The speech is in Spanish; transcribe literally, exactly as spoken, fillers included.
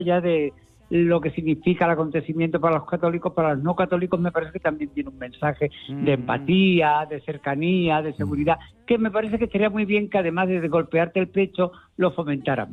allá de lo que significa el acontecimiento para los católicos, para los no católicos me parece que también tiene un mensaje Mm. de empatía, de cercanía, de seguridad, que me parece que estaría muy bien que además de golpearte el pecho, lo fomentaran.